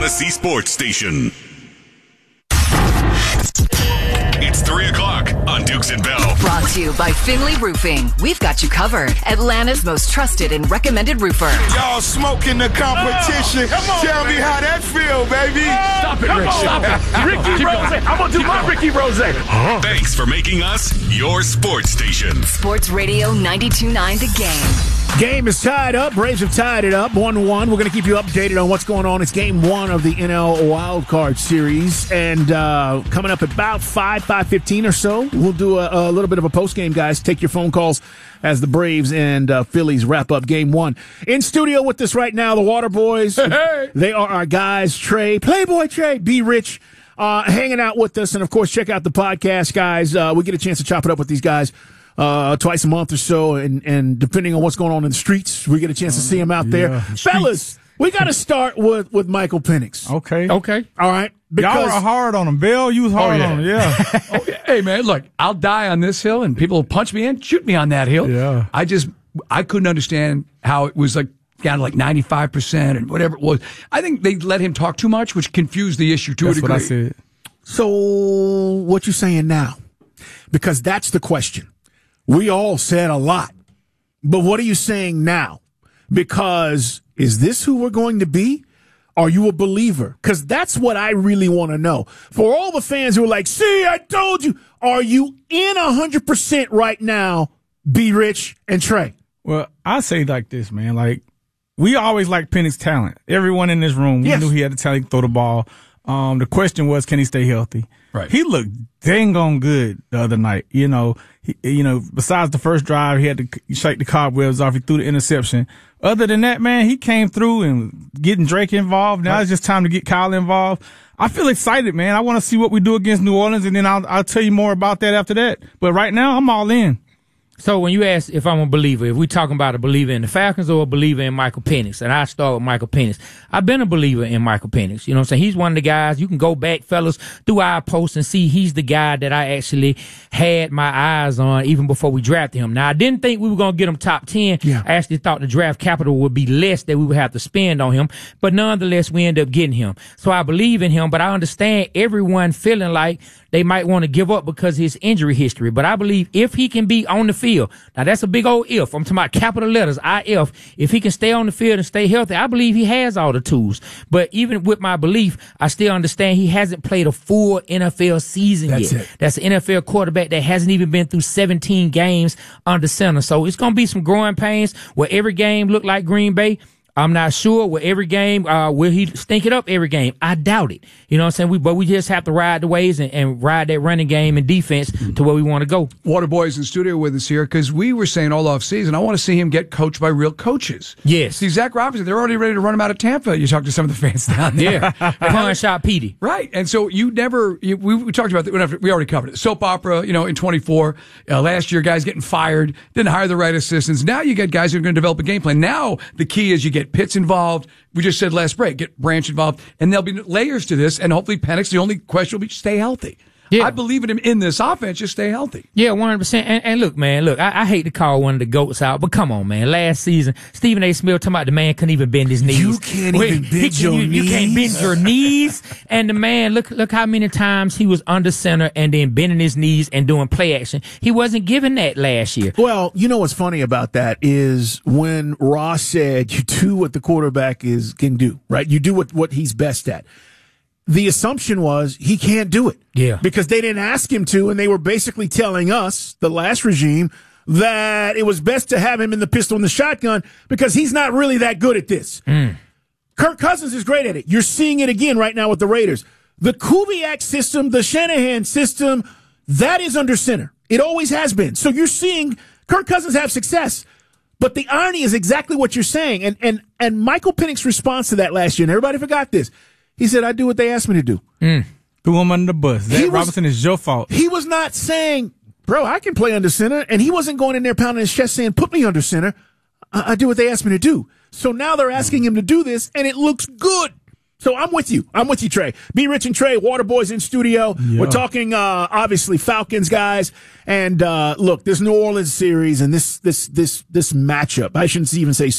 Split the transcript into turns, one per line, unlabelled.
Odyssey Sports Station. It's 3 o'clock on Dukes and Bell.
Brought to you by Finley Roofing. We've got you covered. Atlanta's most trusted and recommended roofer.
Y'all smoking the competition. Tell me how that feel, baby.
Stop it, Rick. Stop it. Ricky Rose. I'm going to do my Ricky Rose.
Thanks for making us your sports station.
Sports Radio 92.9 The Game.
Game is tied up. Braves have tied it up 1-1. We're going to keep you updated on what's going on. It's game 1 of the NL Wildcard Series. And coming up at about 5:15 or so, we'll do a little bit of a postgame, guys. Take your phone calls as the Braves and Phillies wrap up game 1. In studio with us right now, the Water Boys.
Hey.
They are our guys, Trey, Playboy Trey, B. Rich, hanging out with us. And, of course, check out the podcast, guys. We get a chance to chop it up with these guys twice a month or so, and depending on what's going on in the streets, we get a chance to see him out there. Fellas, we got to start with Michael Penix.
Okay.
All right.
Y'all were hard on him. Bill, you was hard on him. Yeah.
Hey, man, look, I'll die on this hill, and people will punch me in, shoot me on that hill.
Yeah.
I couldn't understand how it was like down to like 95% and whatever it was. I think they let him talk too much, which confused the issue to a degree.
That's what I said.
So what you saying now? Because that's the question. We all said a lot, but what are you saying now? Because is this who we're going to be? Are you a believer? Because that's what I really want to know. For all the fans who are like, see, I told you, are you in 100% right now, B. Rich and Trey?
Well, I say like this, man. Like, we always liked Penix's talent. Everyone in this room, we knew he had the talent to throw the ball. The question was, can he stay healthy?
Right.
He looked dang on good the other night. Besides the first drive, he had to shake the cobwebs off. He threw the interception. Other than that, man, he came through and getting Drake involved. Now it's just time to get Kyle involved. I feel excited, man. I want to see what we do against New Orleans, and then I'll tell you more about that after that. But right now, I'm all in.
So when you ask if I'm a believer, if we talking about a believer in the Falcons or a believer in Michael Penix, and I start with Michael Penix, I've been a believer in Michael Penix. You know what I'm saying? He's one of the guys, you can go back, fellas, through our posts and see he's the guy that I actually had my eyes on even before we drafted him. Now, I didn't think we were going to get him top 10. Yeah. I actually thought the draft capital would be less that we would have to spend on him, but nonetheless, we ended up getting him. So I believe in him, but I understand everyone feeling like they might want to give up because of his injury history. But I believe if he can be on the field, now that's a big old if. I'm talking about capital letters, IF. If he can stay on the field and stay healthy, I believe he has all the tools. But even with my belief, I still understand he hasn't played a full NFL season yet. That's an NFL quarterback that hasn't even been through 17 games under center. So it's going to be some growing pains where every game look like Green Bay. I'm not sure. Will every game, will he stink it up every game? I doubt it. You know what I'm saying? But we just have to ride the waves and ride that running game and defense to where we want to go.
Water Boys in studio with us here because we were saying all off season, I want to see him get coached by real coaches.
Yes.
See, Zach Robinson, they're already ready to run him out of Tampa. You talk to some of the fans down there.
Yeah. Pawn shot Petey.
Right. And so we talked about that. We already covered it. Soap opera, in 24. Last year, guys getting fired, didn't hire the right assistants. Now you get guys who are going to develop a game plan. Now the key is you get Pitts involved. We just said last break, get Branch involved, and there'll be layers to this, and hopefully Penix, the only question will be stay healthy. Yeah. I believe in him in this offense, just stay healthy.
Yeah, 100%. And look, man, I hate to call one of the GOATs out, but come on, man. Last season, Stephen A. Smith talking about the man couldn't even bend his knees.
You can't even bend your knees.
You can't bend your knees. And the man, look how many times he was under center and then bending his knees and doing play action. He wasn't given that last year.
Well, you know what's funny about that is when Ross said you do what the quarterback can do, right? You do what he's best at. The assumption was he can't do it.
Yeah.
Because they didn't ask him to, and they were basically telling us, the last regime, that it was best to have him in the pistol and the shotgun because he's not really that good at this. Kirk Cousins is great at it. You're seeing it again right now with the Raiders. The Kubiak system, the Shanahan system, that is under center. It always has been. So you're seeing Kirk Cousins have success. But the irony is exactly what you're saying. And Michael Penix's response to that last year, and everybody forgot this, he said, I do what they asked me to do.
Threw him under the bus. Zach Robinson is your fault.
He was not saying, bro, I can play under center. And he wasn't going in there pounding his chest saying, put me under center. I do what they asked me to do. So now they're asking him to do this, and it looks good. So I'm with you. I'm with you, Trey. B. Rich and Trey, Water Boys in studio. Yeah. We're talking, obviously, Falcons guys. And look, this New Orleans series and this matchup, I shouldn't even say